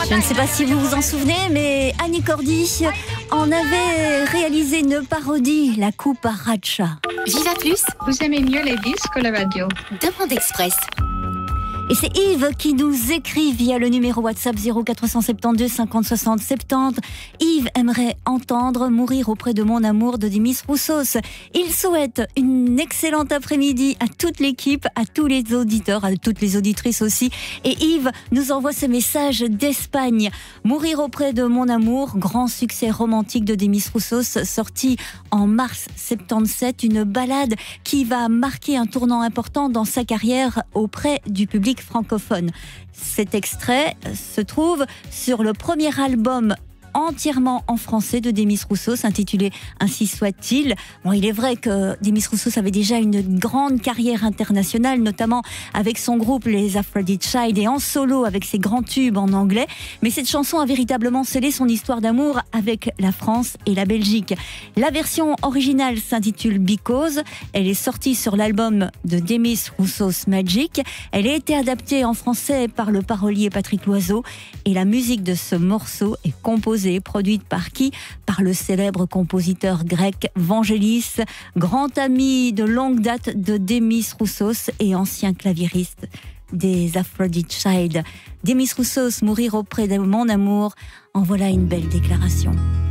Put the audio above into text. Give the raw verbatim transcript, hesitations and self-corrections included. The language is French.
Je ne sais pas si vous vous en souvenez, mais Annie Cordy en avait réalisé une parodie, La Cucaracha. Viva Plus, vous aimez mieux les disques que la radio? Demande Express. Et c'est Yves qui nous écrit via le numéro WhatsApp zéro quatre cent soixante-douze cinquante soixante soixante-dix. Yves aimerait entendre Mourir auprès de mon amour de Demis Roussos. Il souhaite une excellente après-midi à toute l'équipe, à tous les auditeurs, à toutes les auditrices aussi. Et Yves nous envoie ce message d'Espagne. Mourir auprès de mon amour, grand succès romantique de Demis Roussos, sorti en mars soixante-dix-sept, une ballade qui va marquer un tournant important dans sa carrière auprès du public francophone. Cet extrait se trouve sur le premier album entièrement en français de Demis Roussos, intitulé Ainsi soit-il. Bon, il est vrai que Demis Roussos avait déjà une grande carrière internationale, notamment avec son groupe les Aphrodite Child et en solo avec ses grands tubes en anglais. Mais cette chanson a véritablement scellé son histoire d'amour avec la France et la Belgique. La version originale s'intitule Because. Elle est sortie sur l'album de Demis Roussos Magic. Elle a été adaptée en français par le parolier Patrick Loiseau et la musique de ce morceau est composée et produite par qui? Par le célèbre compositeur grec Vangelis, grand ami de longue date de Demis Roussos et ancien claviériste des Aphrodite Child. Demis Roussos, Mourir auprès de mon amour, en voilà une belle déclaration.